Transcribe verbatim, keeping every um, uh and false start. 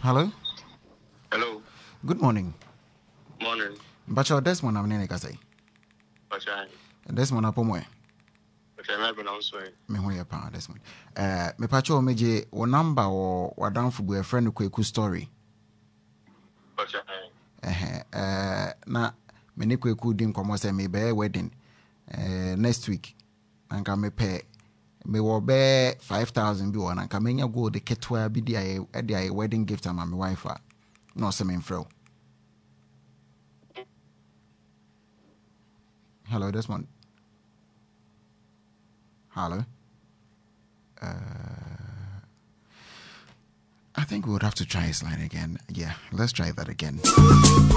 Hello? Hello. Good morning. Morning. Bacho Desmond am nene kasai. Bacha. Desmond apomwe. Bacha na pronounce way. Me ho ye pa Desmond. Eh me pacho meje wo number wo wadanfo bu e friend Kweku story. Bacha. Eh eh na me ne Kweku di nkomo se me be wedding eh next week. Anka me pay me wo be five thousand bi wona anka menya go de ketwa bi di aye di aye wedding gift ama me wife a. No se me mfrɛ. Hello, Desmond. Hello. Uh, I think we would have to try his line again. Yeah, let's try that again.